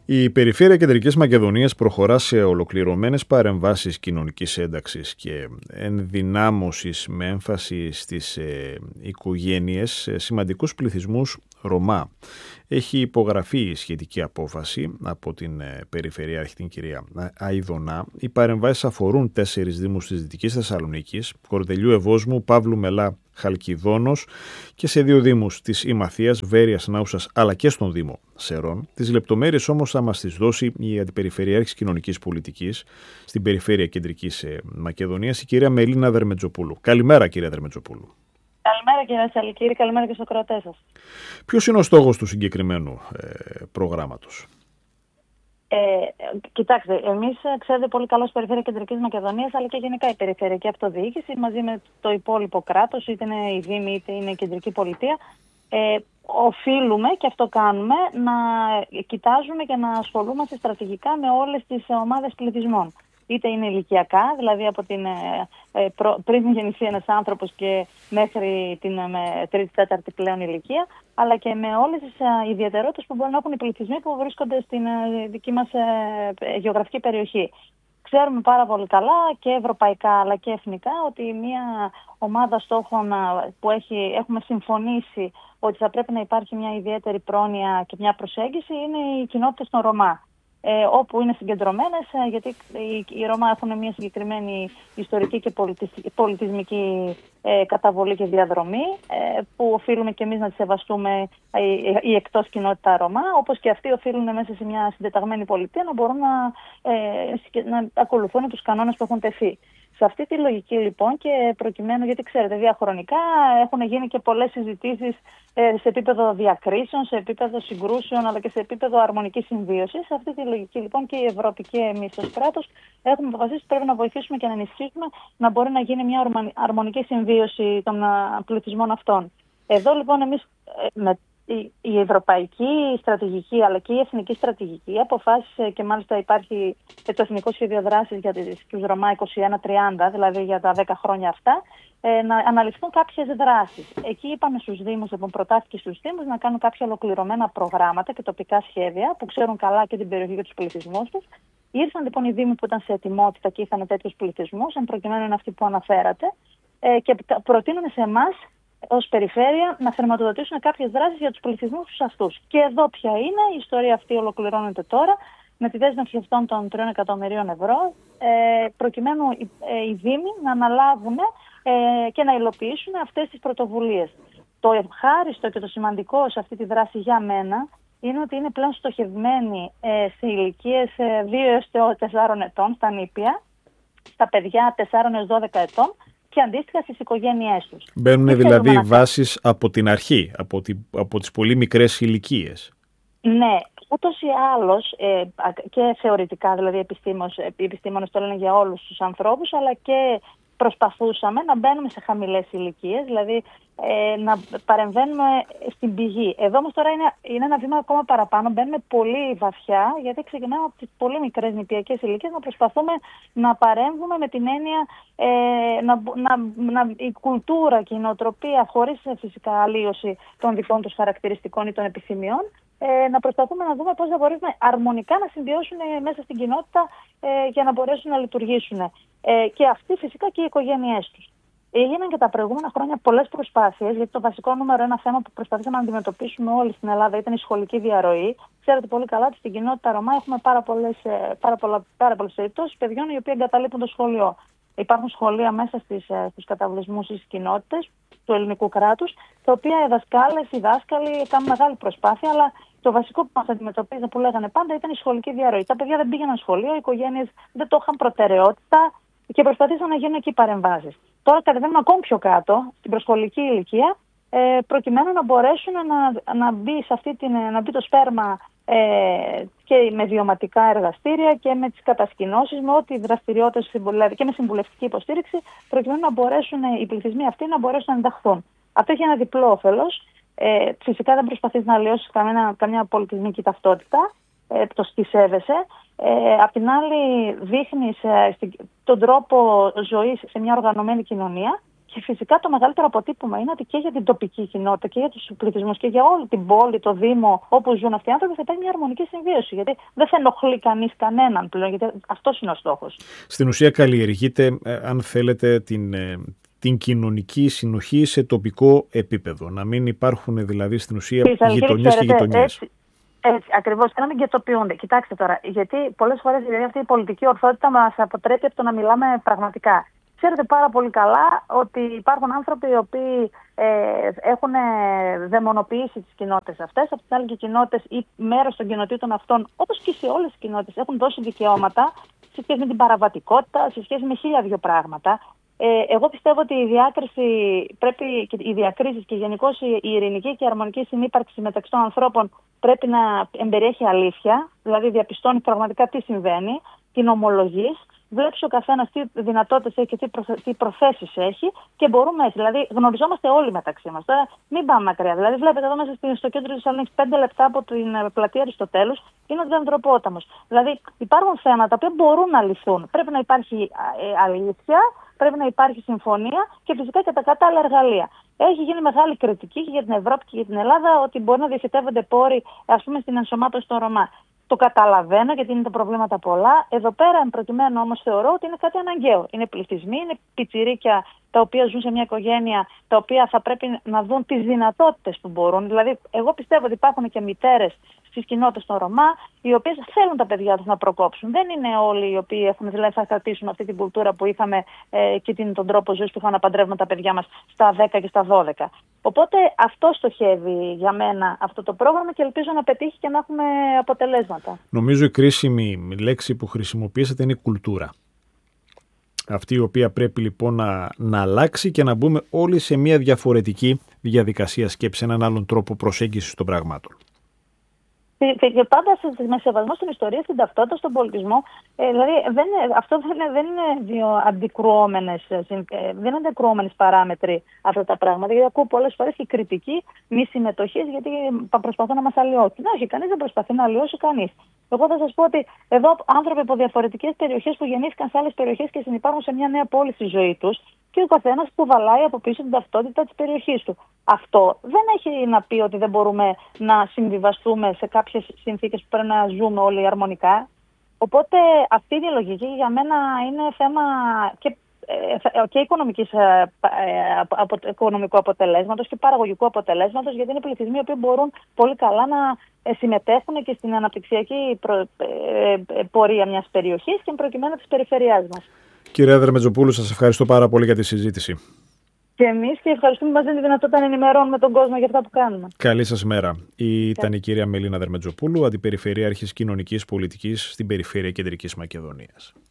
Η Περιφέρεια Κεντρικής Μακεδονίας προχωρά σε ολοκληρωμένες παρεμβάσεις κοινωνικής ένταξης και ενδυνάμωσης με έμφαση στις οικογένειες σε σημαντικούς πληθυσμούς Ρωμά. Έχει υπογραφεί η σχετική απόφαση από την Περιφερειάρχη, την κυρία Αηδονά. Οι παρεμβάσεις αφορούν 4 δήμους της Δυτικής Θεσσαλονίκης, Κορδελιού Ευόσμου, Παύλου Μελά, Χαλκιδόνος και σε 2 δήμους της Ημαθίας, Βέρειας, Νάουσας αλλά και στον Δήμο Σερών. Τις λεπτομέρειες όμως θα μας τις δώσει η Αντιπεριφερειάρχης Κοινωνικής Πολιτικής στην Περιφέρεια Κεντρικής Μακεδονίας, η κυρία Μελίνα Δερμετζοπούλου. Καλημέρα, κυρία Δερμετζοπούλου. Καλημέρα, κύριε Σαλικύρη, καλημέρα και στους ακροατές σας. Ποιος είναι ο στόχος του συγκεκριμένου προγράμματος? Κοιτάξτε, εμείς ξέρετε πολύ καλά στην Περιφέρεια Κεντρικής Μακεδονίας, αλλά και γενικά η Περιφερειακή Αυτοδιοίκηση, μαζί με το υπόλοιπο κράτος, είτε είναι η Δήμη είτε είναι η Κεντρική Πολιτεία, οφείλουμε και αυτό κάνουμε να κοιτάζουμε και να ασχολούμαστε στρατηγικά με όλες τις ομάδες πληθυσμών. Είτε είναι ηλικιακά, δηλαδή από πριν γεννηθεί ένας άνθρωπος και μέχρι την 3η-4η πλέον ηλικία, αλλά και με όλες τις ιδιαιτερότητες που μπορεί να έχουν οι πληθυσμοί που βρίσκονται στην δική μας γεωγραφική περιοχή. Ξέρουμε πάρα πολύ καλά και ευρωπαϊκά αλλά και εθνικά ότι μια ομάδα στόχων που έχουμε συμφωνήσει ότι θα πρέπει να υπάρχει μια ιδιαίτερη πρόνοια και μια προσέγγιση είναι οι κοινότητες των Ρωμά. Όπου είναι συγκεντρωμένες, γιατί οι Ρωμά έχουν μια συγκεκριμένη ιστορική και πολιτισμική καταβολή και διαδρομή, που οφείλουμε και εμείς να τη σεβαστούμε η εκτός κοινότητα Ρωμά, όπως και αυτοί οφείλουν μέσα σε μια συντεταγμένη πολιτεία να μπορούν να ακολουθούν τους κανόνες που έχουν τεθεί. Σε αυτή τη λογική λοιπόν και προκειμένου, γιατί ξέρετε διαχρονικά έχουν γίνει και πολλές συζητήσεις σε επίπεδο διακρίσεων, σε επίπεδο συγκρούσεων αλλά και σε επίπεδο αρμονικής συμβίωσης. Σε αυτή τη λογική λοιπόν και η Ευρώπη και εμείς ως κράτος έχουμε αποφασίσει ότι πρέπει να βοηθήσουμε και να ενισχύσουμε να μπορεί να γίνει μια αρμονική συμβίωση των πληθυσμών αυτών. Εδώ λοιπόν εμείς η ευρωπαϊκή στρατηγική αλλά και η εθνική στρατηγική αποφάσισε και μάλιστα υπάρχει το Εθνικό Σχέδιο Δράσης για τους Ρωμά 21-30, δηλαδή για τα 10 χρόνια αυτά, να αναλυφθούν κάποιες δράσεις. Εκεί είπαμε στους Δήμους, λοιπόν, προτάθηκε στους Δήμους να κάνουν κάποια ολοκληρωμένα προγράμματα και τοπικά σχέδια που ξέρουν καλά και την περιοχή και τους πληθυσμούς τους. Ήρθαν λοιπόν οι Δήμοι που ήταν σε ετοιμότητα και είχαν τέτοιους πληθυσμούς, εν προκειμένου είναι αυτοί που αναφέρατε, και προτείνουν σε εμάς ως περιφέρεια να χρηματοδοτήσουν κάποιες δράσεις για τους πληθυσμούς αυτούς. Και εδώ ποια είναι, η ιστορία αυτή ολοκληρώνεται τώρα με τη δέσμευση αυτών των 3 εκατομμυρίων ευρώ, προκειμένου οι Δήμοι να αναλάβουν και να υλοποιήσουν αυτές τις πρωτοβουλίες. Το ευχάριστο και το σημαντικό σε αυτή τη δράση για μένα είναι ότι είναι πλέον στοχευμένη σε ηλικίες 2 έως 4 ετών, στα νήπια, στα παιδιά 4 έως 12 ετών, και αντίστοιχα στις οικογένειές τους. Μπαίνουν δηλαδή βάσεις από την αρχή, από τις πολύ μικρές ηλικίες. Ναι, ούτως ή άλλως και θεωρητικά, δηλαδή οι επιστήμονες το λένε για όλους τους ανθρώπους, αλλά και προσπαθούσαμε να μπαίνουμε σε χαμηλές ηλικίες, δηλαδή να παρεμβαίνουμε στην πηγή. Εδώ όμως τώρα είναι ένα βήμα ακόμα παραπάνω, μπαίνουμε πολύ βαθιά, γιατί ξεκινάμε από τις πολύ μικρές νηπιακές ηλικίες να προσπαθούμε να παρέμβουμε με την έννοια η κουλτούρα και η νοοτροπία, χωρίς φυσικά αλλίωση των δικών τους χαρακτηριστικών ή των επιθυμιών, να προσπαθούμε να δούμε πώς θα μπορέσουν αρμονικά να συμβιώσουν μέσα στην κοινότητα για να μπορέσουν να λειτουργήσουν. Και αυτοί φυσικά και οι οικογένειές τους. Έγιναν και τα προηγούμενα χρόνια πολλές προσπάθειες, γιατί το βασικό νούμερο ένα θέμα που προσπαθήσαμε να αντιμετωπίσουμε όλοι στην Ελλάδα ήταν η σχολική διαρροή. Ξέρετε πολύ καλά ότι στην κοινότητα Ρωμά έχουμε πάρα πολλές περιπτώσεις παιδιών οι οποίοι εγκαταλείπουν το σχολείο. Υπάρχουν σχολεία μέσα στους καταβλισμούς στις κοινότητες του ελληνικού κράτους, τα οποία οι δάσκαλοι κάνουν μεγάλη προσπάθεια, αλλά το βασικό που μας αντιμετωπίζει, που λέγανε πάντα, ήταν η σχολική διαρροή. Τα παιδιά δεν πήγαιναν σχολείο, οι οικογένειες δεν το είχαν προτεραιότητα και προσπαθήσαν να γίνουν εκεί παρεμβάσεις. Τώρα κατεβαίνουν ακόμη πιο κάτω, στην προσχολική ηλικία, προκειμένου να μπορέσουν να μπει το σπέρμα και με βιωματικά εργαστήρια και με τις κατασκηνώσεις, με ό,τι δραστηριότητες, δηλαδή και με συμβουλευτική υποστήριξη, προκειμένου να μπορέσουν οι πληθυσμοί αυτοί να μπορέσουν να ενταχθούν. Αυτό έχει ένα διπλό όφελος. Φυσικά δεν προσπαθείς να αλλοιώσεις καμιά πολιτισμική ταυτότητα, τη σέβεσαι. Απ' την άλλη δείχνεις τον τρόπο ζωής σε μια οργανωμένη κοινωνία, και Και φυσικά το μεγαλύτερο αποτύπωμα είναι ότι και για την τοπική κοινότητα και για τους πληθυσμούς και για όλη την πόλη, το Δήμο, όπου ζουν αυτοί οι άνθρωποι, θα υπάρχει μια αρμονική συμβίωση. Γιατί δεν θα ενοχλεί κανείς κανέναν πλέον, γιατί αυτός είναι ο στόχος. Στην ουσία, καλλιεργείται, αν θέλετε, την κοινωνική συνοχή σε τοπικό επίπεδο. Να μην υπάρχουν δηλαδή στην ουσία γειτονιές και γειτονιές. Έτσι, ακριβώς, και να μην κετοποιούνται. Κοιτάξτε τώρα, γιατί πολλές φορές δηλαδή, αυτή η πολιτική ορθότητα μας αποτρέπει από το να μιλάμε πραγματικά. Ξέρετε πάρα πολύ καλά ότι υπάρχουν άνθρωποι οι οποίοι έχουν δαιμονοποιήσει τις κοινότητες αυτές. Από την άλλη, και οι κοινότητες ή μέρος των κοινοτήτων αυτών, όπως και σε όλες τις κοινότητες, έχουν δώσει δικαιώματα σε σχέση με την παραβατικότητα, σε σχέση με 1002 πράγματα. Εγώ πιστεύω ότι οι διακρίσεις και γενικώς η ειρηνική και η αρμονική συνύπαρξη μεταξύ των ανθρώπων πρέπει να εμπεριέχει αλήθεια, δηλαδή διαπιστώνει πραγματικά τι συμβαίνει, την ομολογείς, βλέπεις ο καθένας τι δυνατότητες έχει και τι προθέσεις έχει και μπορούμε έτσι. Δηλαδή γνωριζόμαστε όλοι μεταξύ μας. Τώρα μην πάμε μακριά. Δηλαδή βλέπετε εδώ μέσα στο κέντρο της Θεσσαλονίκης, 5 λεπτά από την πλατεία Αριστοτέλους, είναι ο Ανθρωπόταμος. Δηλαδή υπάρχουν θέματα που μπορούν να λυθούν. Πρέπει να υπάρχει αλήθεια, πρέπει να υπάρχει συμφωνία και φυσικά και τα κατάλληλα εργαλεία. Έχει γίνει μεγάλη κριτική και για την Ευρώπη και για την Ελλάδα ότι μπορεί να διοχετεύονται πόροι, ας πούμε, στην ενσωμάτωση των Ρωμά. Το καταλαβαίνω γιατί είναι τα προβλήματα πολλά. Εδώ πέρα, εν προκειμένου όμως, θεωρώ ότι είναι κάτι αναγκαίο. Είναι πληθυσμοί, είναι πιτσιρίκια τα οποία ζουν σε μια οικογένεια, τα οποία θα πρέπει να δουν τις δυνατότητες που μπορούν. Δηλαδή, εγώ πιστεύω ότι υπάρχουν και μητέρες στις κοινότητες των Ρωμά, οι οποίες θέλουν τα παιδιά τους να προκόψουν. Δεν είναι όλοι οι οποίοι έχουν, δηλαδή, θα κρατήσουν αυτή την κουλτούρα που είχαμε και τον τρόπο ζωής που είχαν να παντρεύουμε τα παιδιά μας στα 10 και στα 12. Οπότε αυτό στοχεύει για μένα αυτό το πρόγραμμα και ελπίζω να πετύχει και να έχουμε αποτελέσματα. Νομίζω η κρίσιμη λέξη που χρησιμοποιήσατε είναι κουλτούρα. Αυτή η οποία πρέπει λοιπόν να αλλάξει και να μπούμε όλοι σε μια διαφορετική διαδικασία σκέψης, έναν άλλον τρόπο προσέγγισης των πραγμάτων. Και πάντα με σεβασμό στην ιστορία, στην ταυτότητα, στον πολιτισμό. Δηλαδή, αυτό δεν είναι δύο δεν είναι αντικρουόμενες παράμετροι αυτά τα πράγματα. Γιατί ακούω πολλές φορές και κριτική μη συμμετοχής, γιατί προσπαθούν να μας αλλοιώσουν. Όχι, κανείς δεν προσπαθεί να αλλοιώσει κανείς. Εγώ θα σας πω ότι εδώ άνθρωποι από διαφορετικές περιοχές που γεννήθηκαν σε άλλες περιοχές και συνυπάρχουν σε μια νέα πόλη στη ζωή τους, και ο καθένας κουβαλάει από πίσω την ταυτότητα της περιοχής του. Αυτό δεν έχει να πει ότι δεν μπορούμε να συμβιβαστούμε σε κάποιες συνθήκες που πρέπει να ζούμε όλοι αρμονικά. Οπότε αυτή η λογική για μένα είναι θέμα και οικονομικού αποτελέσματος και παραγωγικού αποτελέσματος, γιατί είναι πληθυσμοί που μπορούν πολύ καλά να συμμετέχουν και στην αναπτυξιακή πορεία μιας περιοχής και προκειμένου της περιφερειάς μας. Κυρία Δερμετζοπούλου, σας ευχαριστώ πάρα πολύ για τη συζήτηση. Και εμείς και ευχαριστούμε που μας δίνει τη δυνατότητα να ενημερώνουμε τον κόσμο για αυτά που κάνουμε. Καλή σας μέρα. Ήταν η κυρία Μελίνα Δερμετζοπούλου, Αντιπεριφερειάρχης Κοινωνικής Πολιτικής στην Περιφέρεια Κεντρικής Μακεδονίας.